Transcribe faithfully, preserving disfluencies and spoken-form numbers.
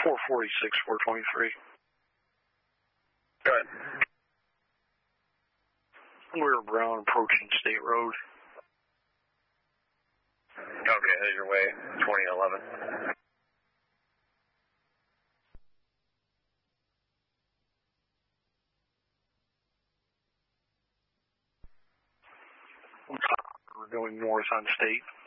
four forty-six, four twenty-three. Go ahead. We're Brown approaching State Road. Okay, here's your way, twenty eleven. We're going north on State.